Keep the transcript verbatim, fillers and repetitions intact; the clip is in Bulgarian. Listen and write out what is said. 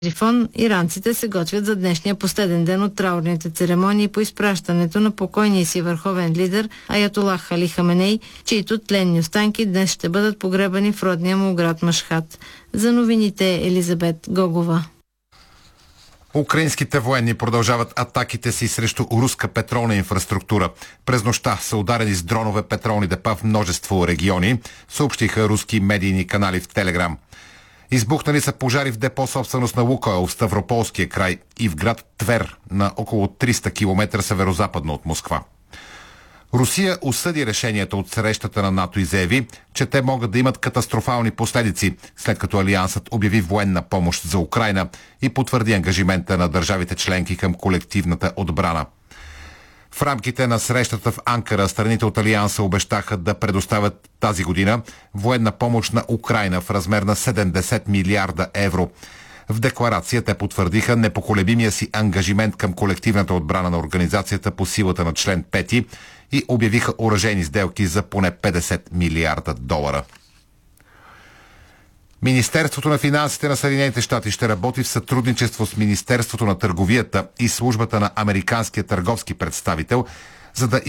Трифон, иранците се готвят за днешния последен ден от траурните церемонии по изпращането на покойния си върховен лидер Аятолах Али Хаменей, чието тленни останки днес ще бъдат погребани в родния му град Машхад. За новините Елизабет Гогова. Украинските военни продължават атаките си срещу руска петролна инфраструктура. През нощта са ударени с дронове петролни депа в множество региони, съобщиха руски медийни канали в Телеграм. Избухнали са пожари в депо собственост на Лукойл в Ставрополския край и в град Твер на около триста километра северозападно от Москва. Русия осъди решението от срещата на НАТО и заяви, че те могат да имат катастрофални последици, след като Алиансът обяви военна помощ за Украйна и потвърди ангажимента на държавите членки към колективната отбрана. В рамките на срещата в Анкара страните от Алианса обещаха да предоставят тази година военна помощ на Украйна в размер на седемдесет милиарда евро. В декларация те потвърдиха непоколебимия си ангажимент към колективната отбрана на организацията по силата на член пети и обявиха оръжейни сделки за поне петдесет милиарда долара. Министерството на финансите на Съединените щати ще работи в сътрудничество с Министерството на търговията и службата на американския търговски представител, за да